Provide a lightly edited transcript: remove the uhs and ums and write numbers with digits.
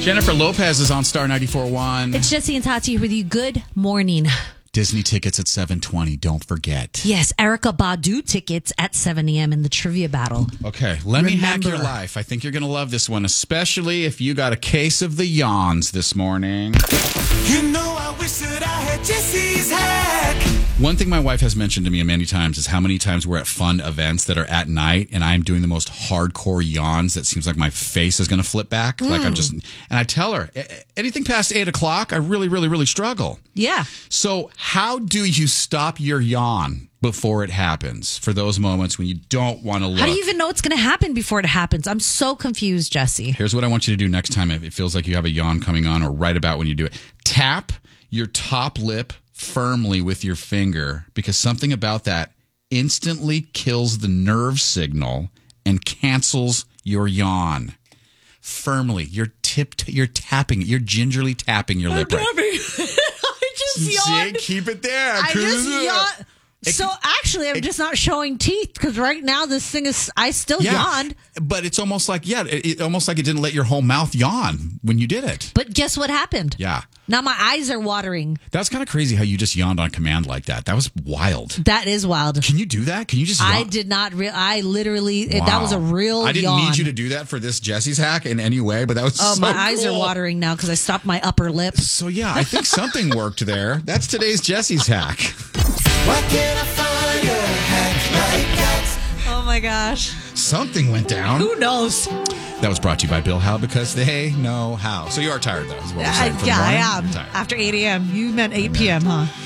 Jennifer Lopez is on Star 94.1. It's Jesse and Tati with you. Good morning. Disney tickets at 7:20. Don't forget. Yes, Erykah Badu tickets at 7 a.m. in the trivia battle. Okay, let me hack your life. I think you're going to love this one, especially if you got a case of the yawns this morning. You know, I wish that I had Jesse's hack. One thing my wife has mentioned to me many times is how many times we're at fun events that are at night and I'm doing the most hardcore yawns that seems like my face is going to flip back. Like I'm just, and I tell her, anything past 8 o'clock, I really struggle. Yeah. So how do you stop your yawn before it happens for those moments when you don't want to look? How do you even know it's going to happen before it happens? I'm so confused, Jesse. Here's what I want you to do next time if it feels like you have a yawn coming on or right about when you do it. Tap your top lip firmly with your finger because something about that instantly kills the nerve signal and cancels your yawn. Firmly. You're tapping it. You're gingerly tapping your lip. Right. I just yawned. Keep it there. I just yawned. So actually, I'm just not showing teeth because right now this thing is. I still yawned. But it's almost like it almost like it didn't let your whole mouth yawn when you did it. But guess what happened? Yeah. Now my eyes are watering. That's kind of crazy how you just yawned on command like that. That was wild. That is wild. Can you do that? Can you just yawn? I did not. I literally. Wow. That was a real yawn. I didn't need you to do that for this Jesse's hack in any way, but that was so my cool. eyes are watering now because I stopped my upper lip. So yeah, I think something worked there. That's today's Jesse's hack. Why can't I find a hack like that? Oh my gosh. Something went down. Who knows? That was brought to you by Bill Howe because they know how. So you are tired though, is what we're saying for the Yeah, morning? I am. You're tired. After 8 a.m. You meant 8 p.m., huh?